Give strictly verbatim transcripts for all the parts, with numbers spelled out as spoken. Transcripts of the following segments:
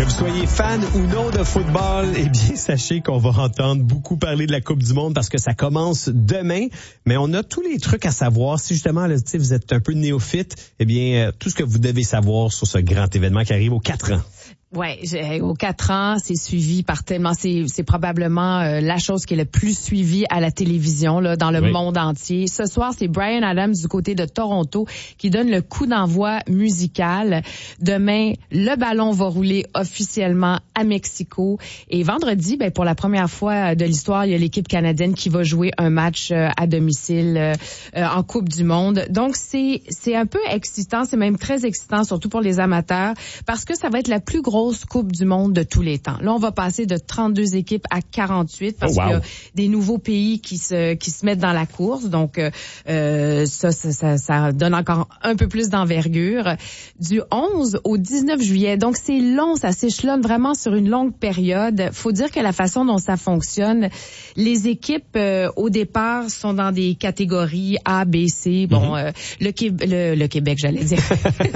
Que vous soyez fan ou non de football, eh bien, sachez qu'on va entendre beaucoup parler de la Coupe du Monde parce que ça commence demain. Mais on a tous les trucs à savoir. Si justement, là, vous êtes un peu néophyte, eh bien, tout ce que vous devez savoir sur ce grand événement qui arrive aux quatre ans. Ouais, aux quatre ans, c'est suivi par tellement, c'est, c'est probablement euh, la chose qui est le plus suivie à la télévision là dans le oui. monde entier. Ce soir, c'est Bryan Adams du côté de Toronto qui donne le coup d'envoi musical. Demain, le ballon va rouler officiellement à Mexico. Et vendredi, ben pour la première fois de l'histoire, il y a l'équipe canadienne qui va jouer un match euh, à domicile euh, euh, en Coupe du Monde. Donc c'est c'est un peu excitant, c'est même très excitant, surtout pour les amateurs, parce que ça va être la plus grosse Coupe du Monde de tous les temps. Là, on va passer de trente-deux équipes à quarante-huit parce oh, wow. qu'il y a des nouveaux pays qui se qui se mettent dans la course. Donc, euh, ça, ça, ça, ça donne encore un peu plus d'envergure. Du onze au dix-neuf juillet. Donc, c'est long, ça s'échelonne vraiment sur une longue période. Faut dire que la façon dont ça fonctionne, les équipes euh, au départ sont dans des catégories A, B, C. Bon, mm-hmm. euh, le, le, le Québec, j'allais dire.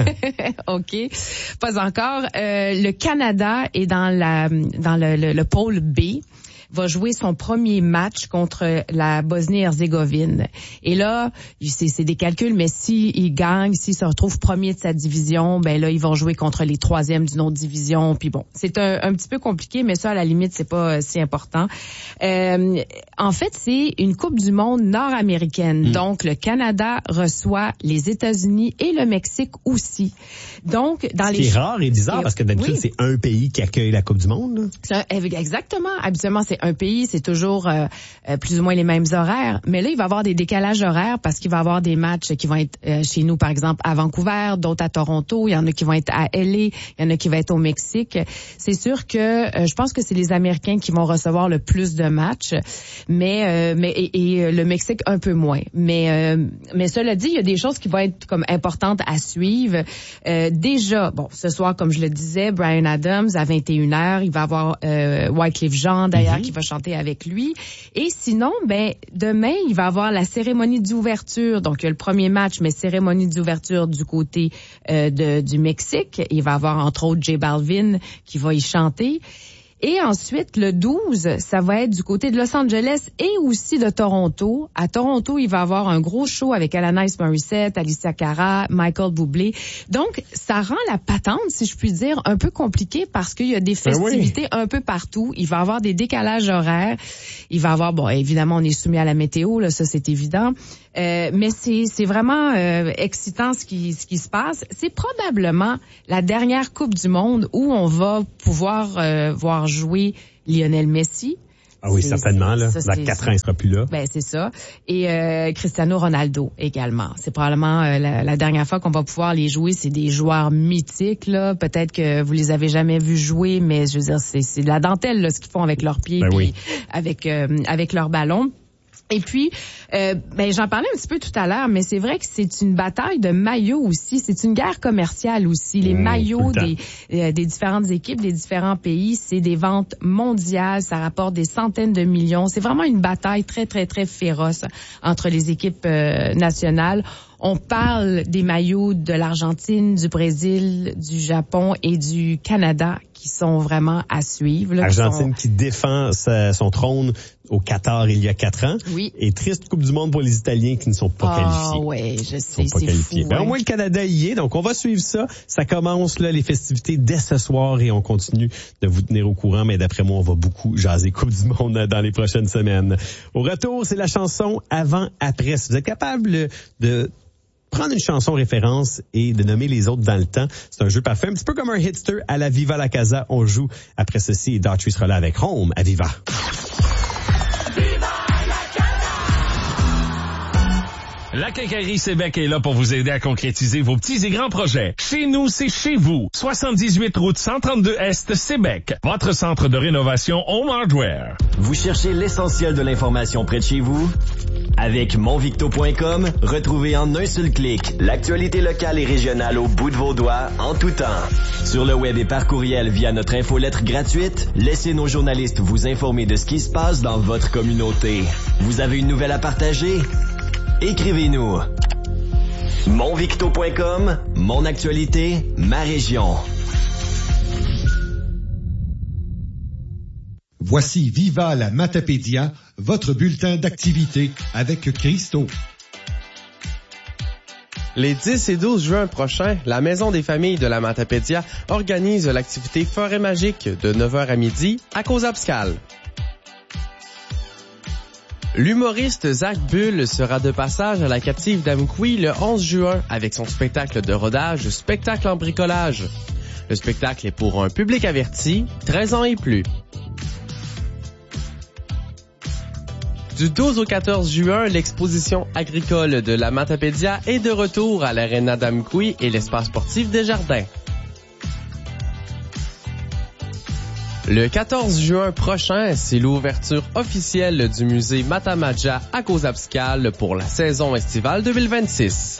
OK. Pas encore. Euh, le Canada est dans la dans le, le, le pôle B, va jouer son premier match contre la Bosnie-Herzégovine. Et là, c'est, c'est des calculs, mais s'il gagne, s'il se retrouve premier de sa division, ben là, ils vont jouer contre les troisièmes d'une autre division. Puis bon, c'est un, un petit peu compliqué, mais ça, à la limite, c'est pas si important. Euh, en fait, c'est une Coupe du Monde nord-américaine. Mmh. Donc, le Canada reçoit les États-Unis et le Mexique aussi. Donc, dans Ce les... qui est rare et bizarre, parce que d'habitude, oui. c'est un pays qui accueille la Coupe du Monde. Là. Ça, exactement. Habituellement, c'est un pays, c'est toujours euh, plus ou moins les mêmes horaires. Mais là, il va y avoir des décalages horaires parce qu'il va y avoir des matchs qui vont être euh, chez nous, par exemple, à Vancouver, d'autres à Toronto. Il y en a qui vont être à L A, il y en a qui vont être au Mexique. C'est sûr que euh, je pense que c'est les Américains qui vont recevoir le plus de matchs, mais euh, mais et, et le Mexique un peu moins. Mais euh, mais cela dit, il y a des choses qui vont être comme importantes à suivre. Euh, déjà, bon, ce soir, comme je le disais, Bryan Adams à vingt et une heures, il va avoir euh, Wyclef Jean d'ailleurs mm-hmm. qui va chanter avec lui. Et sinon, ben demain, il va avoir la cérémonie d'ouverture. Donc, il y a le premier match, mais cérémonie d'ouverture du côté euh, de, du Mexique. Il va avoir entre autres J Balvin qui va y chanter. Et ensuite, le douze, ça va être du côté de Los Angeles et aussi de Toronto. À Toronto, il va avoir un gros show avec Alanis Morissette, Alicia Cara, Michael Bublé. Donc, ça rend la patente, si je puis dire, un peu compliquée parce qu'il y a des festivités ben oui. un peu partout. Il va y avoir des décalages horaires. Il va y avoir, bon, évidemment, on est soumis à la météo, là, ça c'est évident. Euh, mais c'est c'est vraiment euh, excitant ce qui ce qui se passe. C'est probablement la dernière Coupe du Monde où on va pouvoir euh, voir jouer Lionel Messi. Ah oui, c'est, certainement. Là, ça, dans quatre ans, il sera plus là. Ben c'est ça. Et euh, Cristiano Ronaldo également. C'est probablement euh, la, la dernière fois qu'on va pouvoir les jouer. C'est des joueurs mythiques là. Peut-être que vous les avez jamais vus jouer, mais je veux dire, c'est c'est de la dentelle là, ce qu'ils font avec leurs pieds, ben puis oui. avec euh, avec leur ballon. Et puis, euh, ben j'en parlais un petit peu tout à l'heure, mais c'est vrai que c'est une bataille de maillots aussi. C'est une guerre commerciale aussi. Les mmh, maillots des euh, des différentes équipes, des différents pays, c'est des ventes mondiales. Ça rapporte des centaines de millions. C'est vraiment une bataille très très très féroce entre les équipes euh, nationales. On parle des maillots de l'Argentine, du Brésil, du Japon et du Canada qui sont vraiment à suivre. L'Argentine qui, sont... qui défend sa, son trône au Qatar il y a quatre ans. Oui. Et triste Coupe du Monde pour les Italiens qui ne sont pas oh, qualifiés. Ah ouais, je sais, c'est qualifiés. fou. Ben, ouais. Au moins le Canada y est, donc on va suivre ça. Ça commence là les festivités dès ce soir et on continue de vous tenir au courant. Mais d'après moi, on va beaucoup jaser Coupe du Monde dans les prochaines semaines. Au retour, c'est la chanson Avant-Après. Si vous êtes capable de prendre une chanson référence et de nommer les autres dans le temps, c'est un jeu parfait. Un petit peu comme un hitster à la Viva la Casa. On joue après ceci et Daughtry sera là avec Home à Viva. La Quincaillerie Sébec est là pour vous aider à concrétiser vos petits et grands projets. Chez nous, c'est chez vous. soixante-dix-huit route cent trente-deux Est, Sébec. Votre centre de rénovation Home Hardware. Vous cherchez l'essentiel de l'information près de chez vous? Avec mon victo point com, retrouvez en un seul clic l'actualité locale et régionale au bout de vos doigts, en tout temps. Sur le web et par courriel via notre infolettre gratuite, laissez nos journalistes vous informer de ce qui se passe dans votre communauté. Vous avez une nouvelle à partager? Écrivez-nous. mon victo point com, mon actualité, ma région. Voici Viva la Matapédia, votre bulletin d'activité avec Christo. Les dix et douze juin prochains, la Maison des familles de la Matapédia organise l'activité Forêt magique de neuf heures à midi à Cause-Abscal. L'humoriste Zach Bull sera de passage à la captive d'Amqui le onze juin avec son spectacle de rodage Spectacle en bricolage. Le spectacle est pour un public averti, treize ans et plus. Du douze au quatorze juin, l'exposition agricole de la Matapédia est de retour à l'Arena d'Amqui et l'espace sportif des Jardins. Le quatorze juin prochain, c'est l'ouverture officielle du musée Matamaja à Cause-Abscal pour la saison estivale deux mille vingt-six.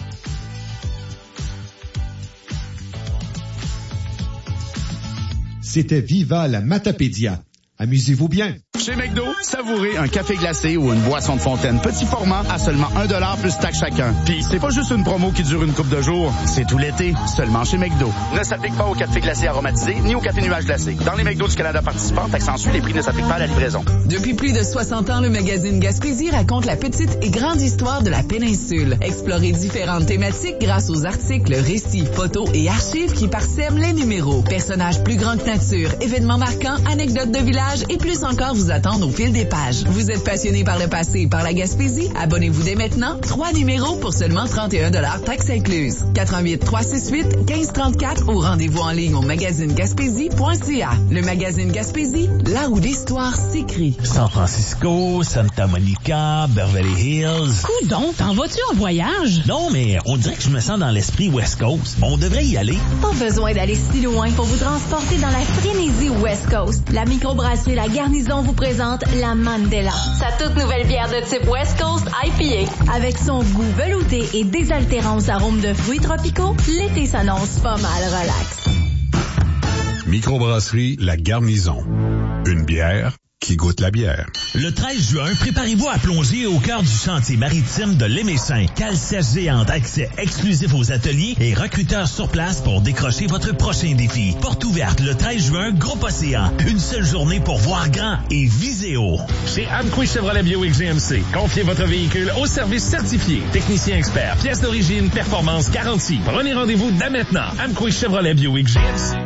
C'était Viva la Matapédia. Amusez-vous bien. Chez McDo, savourez un café glacé ou une boisson de fontaine petit format à seulement un dollar plus taxe chacun. Puis c'est pas juste une promo qui dure une couple de jours, c'est tout l'été, seulement chez McDo. Ne s'applique pas au café glacé aromatisé ni au café nuage glacé. Dans les McDo du Canada participants, taxe en suit, les prix ne s'appliquent pas à la livraison. Depuis plus de soixante ans, le magazine Gaspésie raconte la petite et grande histoire de la péninsule. Explorez différentes thématiques grâce aux articles, récits, photos et archives qui parsèment les numéros. Personnages plus grands que nature, événements marquants, anecdotes de village et plus encore vous attendent au fil des pages. Vous êtes passionné par le passé et par la Gaspésie? Abonnez-vous dès maintenant. Trois numéros pour seulement trente et un dollars taxes incluses. quatre un huit, trois six huit, un cinq trois quatre ou rendez-vous en ligne au magazine gaspésie point c a. Le magazine Gaspésie, là où l'histoire s'écrit. San Francisco, Santa Monica, Beverly Hills. Coudon, t'en vas-tu en voyage? Non, mais on dirait que je me sens dans l'esprit West Coast. On devrait y aller. Pas besoin d'aller si loin pour vous transporter dans la frénésie West Coast. La microbrasserie La Garnison vous présente la Mandela, sa toute nouvelle bière de type West Coast I P A. Avec son goût velouté et désaltérant aux arômes de fruits tropicaux, l'été s'annonce pas mal relax. Microbrasserie La Garnison. Une bière qui goûte la bière. Le treize juin, préparez-vous à plonger au cœur du chantier maritime de l'Émessin. Cale sèche géante, accès exclusif aux ateliers et recruteurs sur place pour décrocher votre prochain défi. Porte ouverte le treize juin, Groupe Océan. Une seule journée pour voir grand et viser haut. Chez Amqui Chevrolet Buick G M C, confiez votre véhicule au service certifié. Technicien expert, pièces d'origine, performance garantie. Prenez rendez-vous dès maintenant. Amqui Chevrolet Buick G M C.